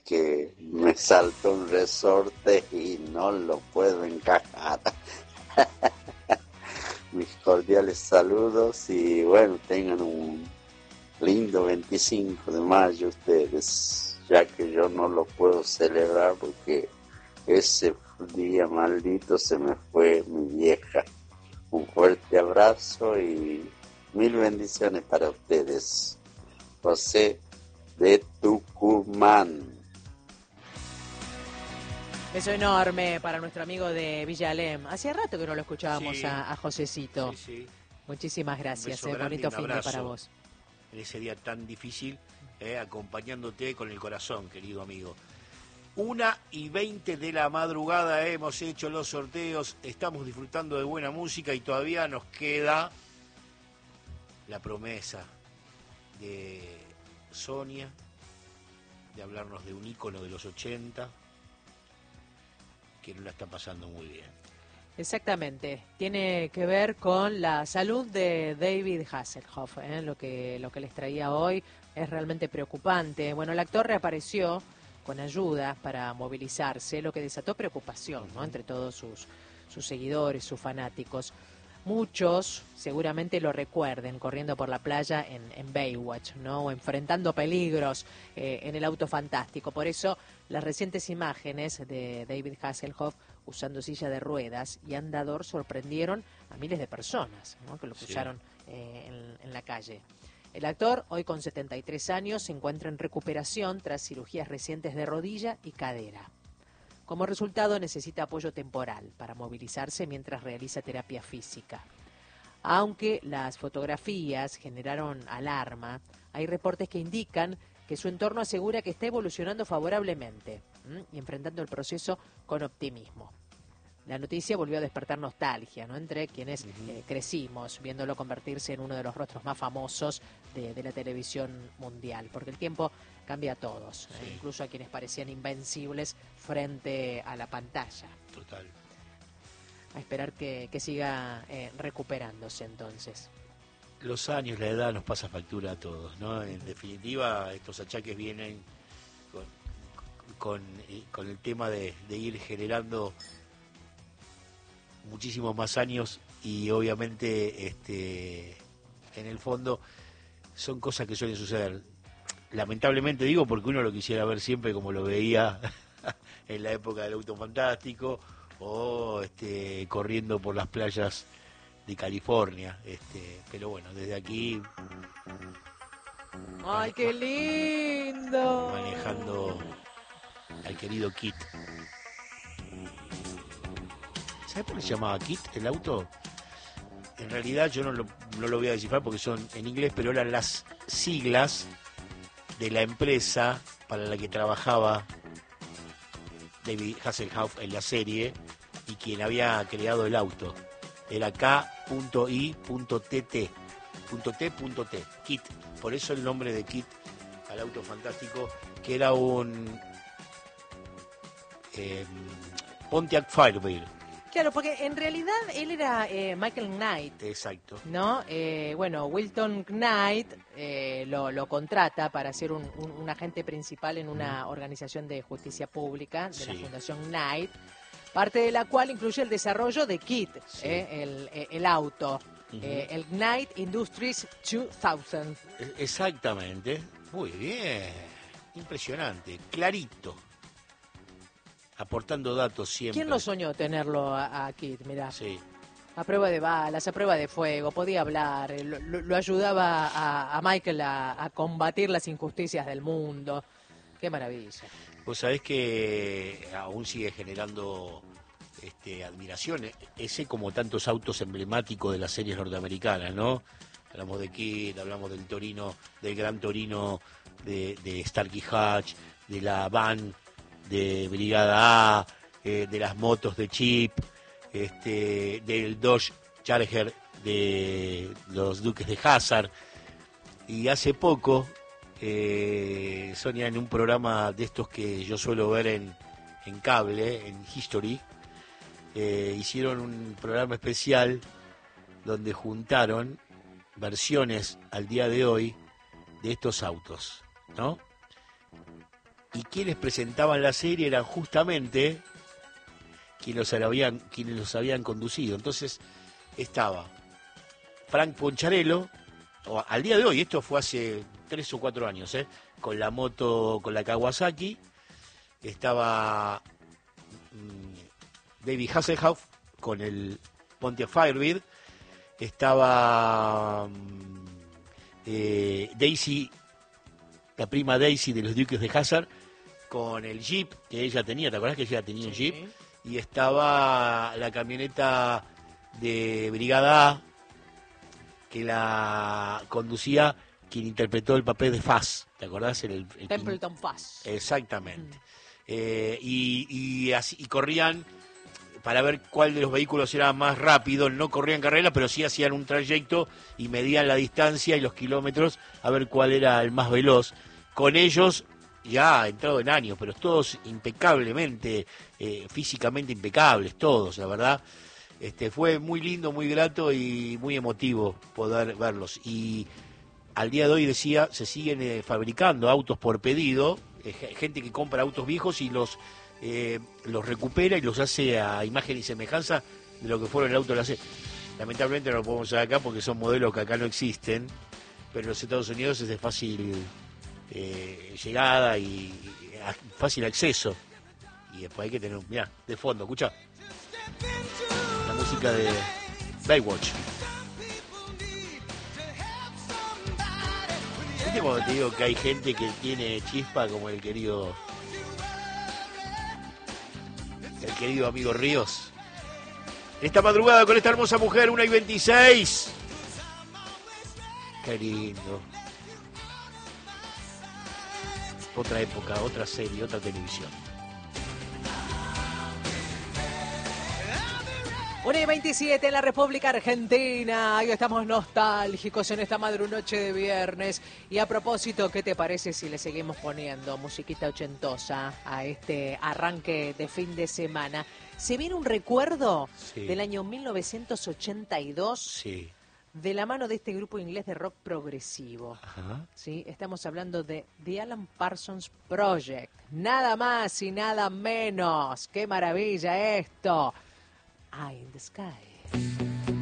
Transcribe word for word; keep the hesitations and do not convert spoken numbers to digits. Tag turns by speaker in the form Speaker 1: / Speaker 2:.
Speaker 1: que me saltó un resorte y no lo puedo encajar. Mis cordiales saludos y bueno, tengan un lindo veinticinco de mayo ustedes, ya que yo no lo puedo celebrar porque ese día maldito se me fue mi vieja. Un fuerte abrazo y mil bendiciones para ustedes. José de Tucumán.
Speaker 2: Beso enorme para nuestro amigo de Villa Alem. Hacía rato que no lo escuchábamos
Speaker 3: Sí,
Speaker 2: a, a Josecito.
Speaker 3: Sí, sí.
Speaker 2: Muchísimas gracias.
Speaker 3: Un beso
Speaker 2: Eh,
Speaker 3: grande y
Speaker 2: bonito
Speaker 3: un
Speaker 2: fin de
Speaker 3: abrazo
Speaker 2: para vos.
Speaker 3: En ese día tan difícil, eh, acompañándote con el corazón, querido amigo. Una y veinte de la madrugada, eh, hemos hecho los sorteos, estamos disfrutando de buena música y todavía nos queda la promesa de Sonia, de hablarnos de un ícono de los ochenta, que no la está pasando muy bien.
Speaker 2: Exactamente. Tiene que ver con la salud de David Hasselhoff. ¿eh? Lo que, lo que les traía hoy es realmente preocupante. Bueno, el actor reapareció con ayuda para movilizarse, lo que desató preocupación, ¿no? Entre todos sus, sus seguidores, sus fanáticos. Muchos seguramente lo recuerden corriendo por la playa en, en Baywatch, ¿no? O enfrentando peligros eh, en el auto fantástico. Por eso las recientes imágenes de David Hasselhoff usando silla de ruedas y andador sorprendieron a miles de personas, ¿no? Que lo cruzaron sí. eh, en, en la calle. El actor, hoy con setenta y tres años, se encuentra en recuperación tras cirugías recientes de rodilla y cadera. Como resultado, necesita apoyo temporal para movilizarse mientras realiza terapia física. Aunque las fotografías generaron alarma, hay reportes que indican que su entorno asegura que está evolucionando favorablemente ¿m? y enfrentando el proceso con optimismo. La noticia volvió a despertar nostalgia, ¿no? Entre quienes eh, crecimos viéndolo convertirse en uno de los rostros más famosos de, de la televisión mundial, porque el tiempo cambia a todos, sí. eh, incluso a quienes parecían invencibles frente a la pantalla.
Speaker 3: Total.
Speaker 2: A esperar que, que siga eh, recuperándose entonces.
Speaker 3: Los años, la edad nos pasa factura a todos, ¿no? En definitiva, estos achaques vienen con, con, con el tema de, de ir generando muchísimos más años y obviamente este en el fondo son cosas que suelen suceder. Lamentablemente digo porque uno lo quisiera ver siempre como lo veía en la época del auto fantástico o este corriendo por las playas de California, este, pero bueno, desde aquí
Speaker 2: ¡ay, qué lindo!
Speaker 3: Manejando al querido Kit. ¿Sabes por qué se llamaba Kit el auto? En realidad yo no lo, no lo voy a descifrar porque son en inglés, pero eran las siglas de la empresa para la que trabajaba David Hasselhoff en la serie y quien había creado el auto. Era K I T T. T T. Kit. Por eso el nombre de Kit al auto fantástico, que era un eh, Pontiac Firebird.
Speaker 2: Claro, porque en realidad él era eh, Michael Knight.
Speaker 3: Exacto.
Speaker 2: ¿No? Eh, bueno, Wilton Knight eh, lo, lo contrata para ser un, un, un agente principal en una mm. organización de justicia pública de sí. la Fundación Knight, parte de la cual incluye el desarrollo de Kit, sí. eh, el, el auto, uh-huh. eh, el Knight Industries dos mil.
Speaker 3: Exactamente. Muy bien. Impresionante. Clarito. Aportando datos siempre.
Speaker 2: ¿Quién no soñó tenerlo a, a Kit? Mirá.
Speaker 3: Sí.
Speaker 2: A prueba de balas, a prueba de fuego, podía hablar, lo, lo, lo ayudaba a, a Michael a, a combatir las injusticias del mundo. Qué maravilla.
Speaker 3: Vos sabés que aún sigue generando este, admiración, ese como tantos autos emblemáticos de las series norteamericanas, ¿no? Hablamos de Kit, hablamos del Torino, del Gran Torino de, de Starkey Hatch, de la van de Brigada A, eh, de las motos de Chip, este, del Dodge Charger de los Duques de Hazzard. Y hace poco, eh, Sonia, en un programa de estos que yo suelo ver en, en cable, en History, eh, hicieron un programa especial donde juntaron versiones al día de hoy de estos autos, ¿no? y quienes presentaban la serie eran justamente quienes los habían, quienes los habían conducido. Entonces estaba Frank Poncharello, o al día de hoy, esto fue hace tres o cuatro años, ¿eh? Con la moto, con la Kawasaki, estaba mmm, David Hasselhoff con el Pontiac Firebird, estaba mmm, eh, Daisy, la prima Daisy de los Duques de Hazzard, con el Jeep que ella tenía, ¿te acuerdas que ella tenía un
Speaker 2: Sí.
Speaker 3: Jeep? Y estaba la camioneta de Brigada A, que la conducía quien interpretó el papel de Faz, ¿te acordás? El, el
Speaker 2: Templeton Faz.
Speaker 3: Exactamente.
Speaker 2: Mm.
Speaker 3: Eh, y, y, así, y corrían para ver cuál de los vehículos era más rápido, no corrían carrera, pero sí hacían un trayecto y medían la distancia y los kilómetros a ver cuál era el más veloz. Con ellos, ya entrado en años, pero todos impecablemente, eh, físicamente impecables, todos, la verdad. Este, fue muy lindo, muy grato y muy emotivo poder verlos. Y al día de hoy, decía, se siguen eh, fabricando autos por pedido, eh, gente que compra autos viejos y los eh, los recupera y los hace a imagen y semejanza de lo que fueron el auto de la serie. Lamentablemente no lo podemos hacer acá porque son modelos que acá no existen, pero en los Estados Unidos es de fácil eh, llegada y, y fácil acceso. Y después hay que tener, mirá, de fondo, escucha la música de Baywatch. ¿Viste cuando te digo que hay gente que tiene chispa como el querido el querido amigo Ríos? Esta madrugada con esta hermosa mujer, una y veintiséis. Qué lindo. Otra época, otra serie, otra televisión.
Speaker 2: una y veintisiete en la República Argentina. Hoy estamos nostálgicos en esta madrunoche de viernes. Y a propósito, ¿qué te parece si le seguimos poniendo musiquita ochentosa a este arranque de fin de semana? Se viene un recuerdo
Speaker 3: Sí.
Speaker 2: del año mil novecientos ochenta y dos
Speaker 3: Sí.
Speaker 2: de la mano de este grupo inglés de rock progresivo.
Speaker 3: Ajá.
Speaker 2: ¿Sí? Estamos hablando de The Alan Parsons Project. Nada más y nada menos. ¡Qué maravilla esto! Eye in the Sky.